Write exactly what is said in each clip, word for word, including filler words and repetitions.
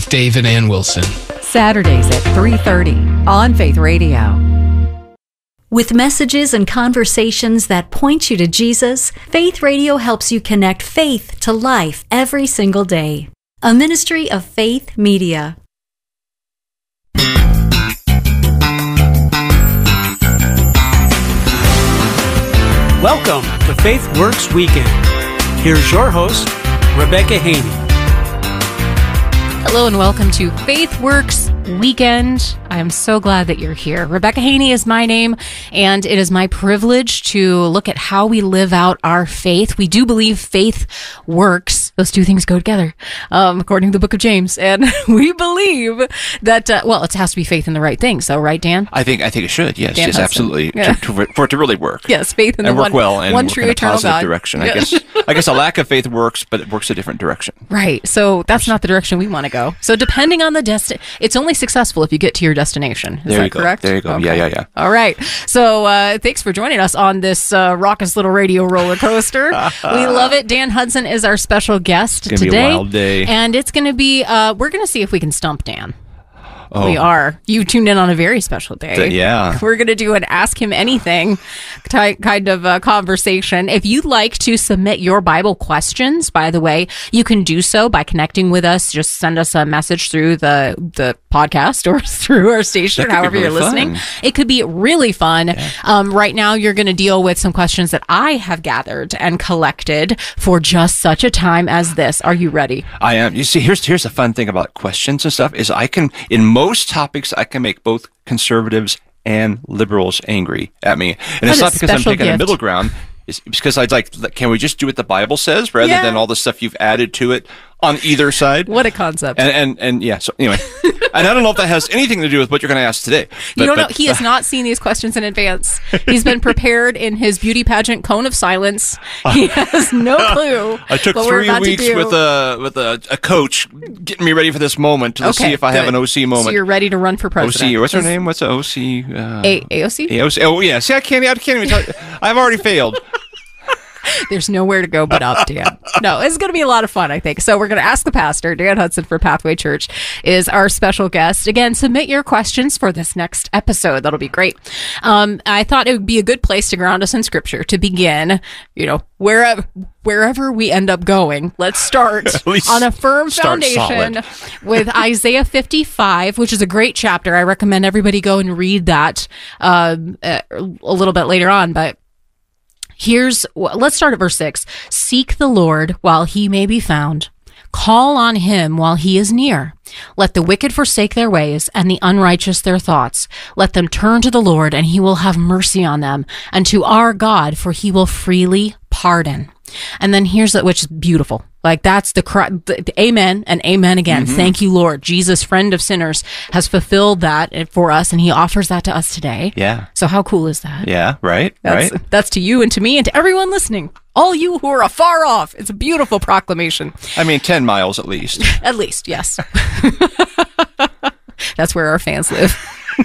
with Dave and Ann Wilson. Saturdays at three thirty on Faith Radio. With messages and conversations that point you to Jesus, Faith Radio helps you connect faith to life every single day. A ministry of Faith Media. Welcome to Faith Works Weekend. Here's your host, Rebecca Haney. Hello and welcome to Faith Works Weekend. I am so glad that you're here. Rebecca Haney is my name, and it is my privilege to look at how we live out our faith. We do believe faith works. Those two things go together, um, according to the book of James. And we believe that, uh, well, it has to be faith in the right thing. So, right, Dan? I think I think it should, yes. Dan yes, Hudson. absolutely. Yeah. To, to, for it to really work. Yes, faith in the and work one, well and one work true in a eternal positive God. direction. I Yeah. guess I guess a lack of faith works, but it works a different direction. Right. So that's not the direction we want to go. So depending on the desti- it's only successful if you get to your destination. Is there that you go. correct? There you go. Okay. Yeah, yeah, yeah. All right. So uh, thanks for joining us on this uh, raucous little radio roller coaster. We love it. Dan Hudson is our special guest It's gonna today. be a wild day. And it's going to be, uh, we're going to see if we can stump Dan. Oh. We are. You tuned in on a very special day. Th- yeah. We're going to do an Ask Him Anything ty- kind of uh, conversation. If you'd like to submit your Bible questions, by the way, you can do so by connecting with us. Just send us a message through the the podcast or through our station, That could be however you're really listening. fun. It could be really fun. Yeah. Um, right now, you're going to deal with some questions that I have gathered and collected for just such a time as this. Are you ready? I am. You see, here's here's the fun thing about questions and stuff is I can, in most topics, I can make both conservatives and liberals angry at me. And What it's a not because I'm special taking a gift. middle ground. It's because I'd like, can we just do what the Bible says rather Yeah. than all the stuff you've added to it on either side? What a concept. And, and, and yeah, so anyway. And I don't know if that has anything to do with what you're going to ask today. But, you don't know. but, He has not seen these questions in advance. He's been prepared in his beauty pageant cone of silence. He has no clue. I took what we're three about to weeks do. with a with a, a coach getting me ready for this moment to Okay, see if I have good. an O C moment. So you're ready to run for president. O C, what's her name? What's the O C? Uh, A- AOC? A O C. Oh yeah. See, I can't. I can't even. Tell, I've already failed. There's nowhere to go but up, Dan. No, it's going to be a lot of fun, I think. So we're going to ask the pastor. Dan Hudson for Pathway Church is our special guest. Again, submit your questions for this next episode. That'll be great. Um, I thought it would be a good place to ground us in Scripture to begin. You know, wherever wherever we end up going, let's start At least on a firm start foundation solid. with Isaiah fifty-five, which is a great chapter. I recommend everybody go and read that um, uh, a little bit later on, but here's, let's start at verse six. Seek the Lord while he may be found. Call on him while he is near. Let the wicked forsake their ways and the unrighteous their thoughts. Let them turn to the Lord and he will have mercy on them, and to our God, for he will freely pardon. And then here's the, which is beautiful. Like that's the, cry, the, the amen and amen again. Mm-hmm. Thank you, Lord. Jesus, friend of sinners, has fulfilled that for us, and he offers that to us today. Yeah. So how cool is that? Yeah. Right. That's, right. that's to you and to me and to everyone listening. All you who are afar off. It's a beautiful proclamation. I mean, ten miles at least. At least, yes. That's where our fans live.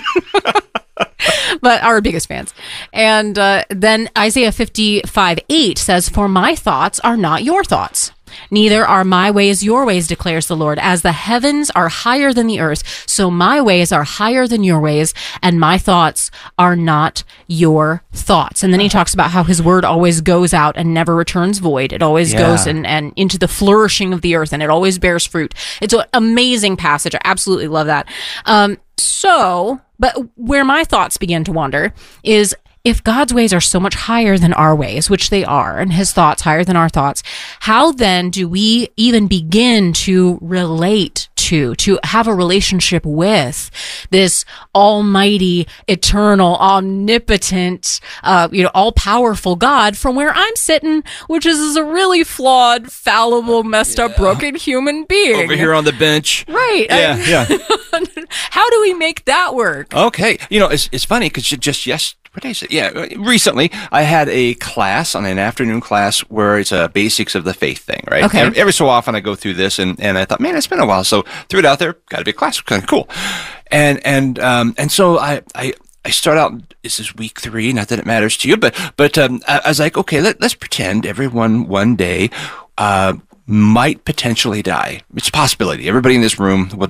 But our biggest fans. And uh, then Isaiah fifty-five eight says, "For my thoughts are not your thoughts, neither are my ways your ways, declares the Lord. As the heavens are higher than the earth, so my ways are higher than your ways, and my thoughts are not your thoughts." And then he talks about how his word always goes out and never returns void. It always Yeah. goes and, and into the flourishing of the earth, and it always bears fruit. It's an amazing passage. I absolutely love that. Um, so, but where my thoughts begin to wander is, if God's ways are so much higher than our ways, which they are, and his thoughts higher than our thoughts, how then do we even begin to relate to, to have a relationship with this almighty, eternal, omnipotent, uh, you know, all-powerful God from where I'm sitting, which is, is a really flawed, fallible, messed up, broken human being. Over here on the bench. Right. Yeah. I- Yeah. How do we make that work? Okay. You know, it's it's funny because just yes. What did I say? Yeah, recently I had a class, on an afternoon class, where it's a basics of the faith thing, right? Okay. Every, every so often I go through this, and, and I thought, man, it's been a while, so threw it out there. Got to be a class, kind of cool. And and um and so I I. I start out, this is week three, not that it matters to you, but but um, I, I was like, okay, let, let's pretend everyone one day uh, might potentially die. It's a possibility. Everybody in this room will,